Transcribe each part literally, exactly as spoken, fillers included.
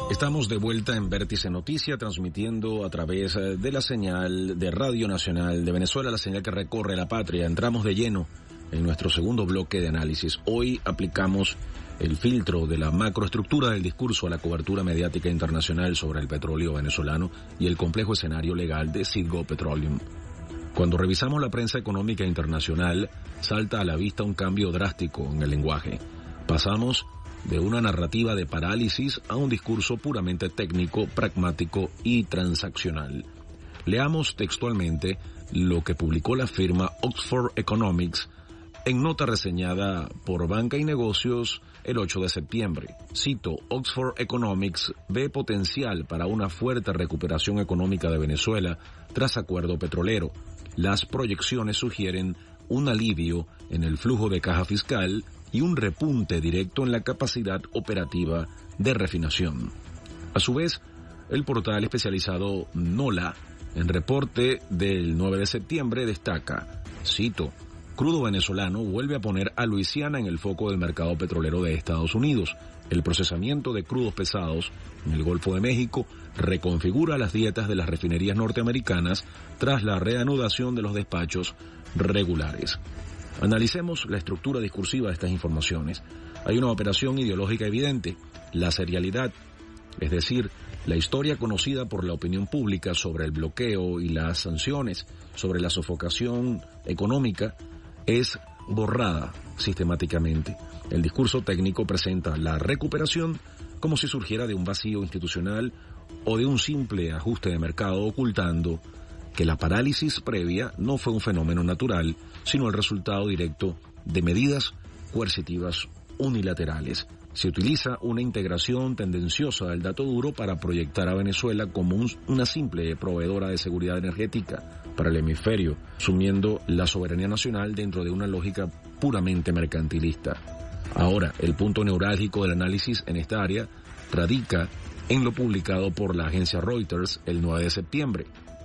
Estamos de vuelta en Vértice Noticia, transmitiendo a través de la señal de Radio Nacional de Venezuela, la señal que recorre la patria. Entramos de lleno en nuestro segundo bloque de análisis. Hoy aplicamos el filtro de la macroestructura del discurso a la cobertura mediática internacional sobre el petróleo venezolano y el complejo escenario legal de Citgo Petroleum. Cuando revisamos la prensa económica internacional, salta a la vista un cambio drástico en el lenguaje. Pasamos de una narrativa de parálisis a un discurso puramente técnico, pragmático y transaccional. Leamos textualmente lo que publicó la firma Oxford Economics en nota reseñada por Banca y Negocios el ocho de septiembre. Cito: Oxford Economics ve potencial para una fuerte recuperación económica de Venezuela tras acuerdo petrolero. Las proyecciones sugieren un alivio en el flujo de caja fiscal y un repunte directo en la capacidad operativa de refinación. A su vez, el portal especializado NOLA, en reporte del nueve de septiembre, destaca, cito: crudo venezolano vuelve a poner a Luisiana en el foco del mercado petrolero de Estados Unidos. El procesamiento de crudos pesados en el Golfo de México reconfigura las dietas de las refinerías norteamericanas tras la reanudación de los despachos regulares. Analicemos la estructura discursiva de estas informaciones. Hay una operación ideológica evidente, la serialidad, es decir, la historia conocida por la opinión pública sobre el bloqueo y las sanciones, sobre la sofocación económica, es borrada sistemáticamente. El discurso técnico presenta la recuperación como si surgiera de un vacío institucional o de un simple ajuste de mercado, ocultando que la parálisis previa no fue un fenómeno natural, sino el resultado directo de medidas coercitivas unilaterales. Se utiliza una integración tendenciosa del dato duro para proyectar a Venezuela como un, una simple proveedora de seguridad energética para el hemisferio, sumiendo la soberanía nacional dentro de una lógica puramente mercantilista. Ahora, el punto neurálgico del análisis en esta área radica en lo publicado por la agencia Reuters el nueve de septiembre.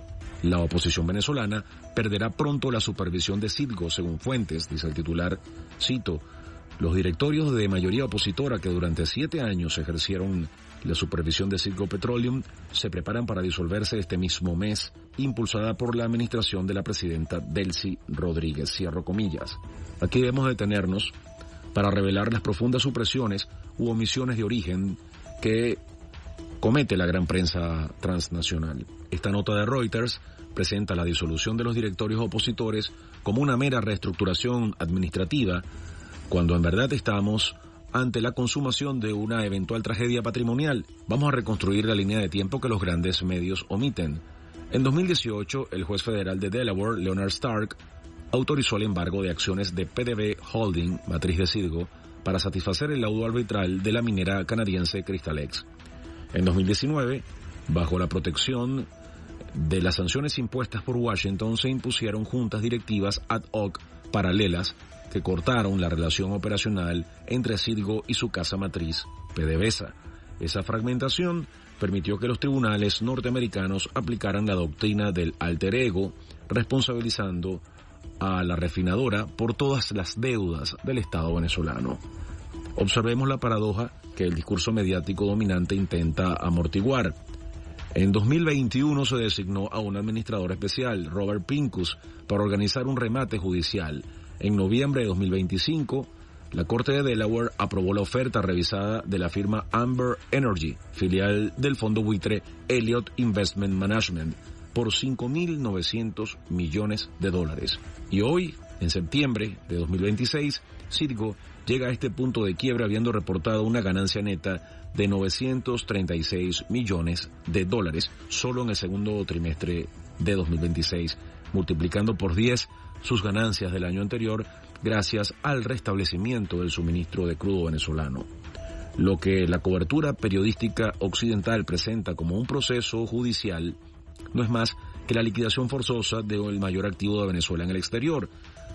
La oposición venezolana perderá pronto la supervisión de Citgo, según fuentes, dice el titular, cito: los directorios de mayoría opositora que durante siete años ejercieron la supervisión de Citgo Petroleum se preparan para disolverse este mismo mes, impulsada por la administración de la presidenta Delcy Rodríguez, cierro comillas. Aquí debemos detenernos para revelar las profundas supresiones u omisiones de origen que comete la gran prensa transnacional. Esta nota de Reuters presenta la disolución de los directorios opositores como una mera reestructuración administrativa, cuando en verdad estamos ante la consumación de una eventual tragedia patrimonial. Vamos a reconstruir la línea de tiempo que los grandes medios omiten. En dos mil dieciocho, el juez federal de Delaware, Leonard Stark, autorizó el embargo de acciones de P D V Holding, matriz de Citgo, para satisfacer el laudo arbitral de la minera canadiense Crystalex. En dos mil diecinueve, bajo la protección de las sanciones impuestas por Washington, se impusieron juntas directivas ad hoc paralelas que cortaron la relación operacional entre Citgo y su casa matriz, PDVSA. Esa fragmentación permitió que los tribunales norteamericanos aplicaran la doctrina del alter ego, responsabilizando a la refinadora por todas las deudas del Estado venezolano. Observemos la paradoja que el discurso mediático dominante intenta amortiguar. En dos mil veintiuno se designó a un administrador especial, Robert Pincus, para organizar un remate judicial. En noviembre de dos mil veinticinco, la Corte de Delaware aprobó la oferta revisada de la firma Amber Energy, filial del fondo buitre Elliott Investment Management, por cinco mil novecientos millones de dólares. Y hoy, en septiembre de dos mil veintiséis, Citgo llega a este punto de quiebra habiendo reportado una ganancia neta de novecientos treinta y seis millones de dólares solo en el segundo trimestre de dos mil veintiséis, multiplicando por diez sus ganancias del año anterior gracias al restablecimiento del suministro de crudo venezolano. Lo que la cobertura periodística occidental presenta como un proceso judicial no es más que la liquidación forzosa del mayor activo de Venezuela en el exterior.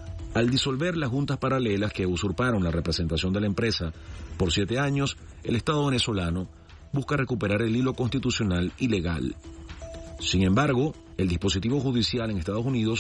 Al disolver las juntas paralelas que usurparon la representación de la empresa por siete años, el Estado venezolano busca recuperar el hilo constitucional y legal. Sin embargo, el dispositivo judicial en Estados Unidos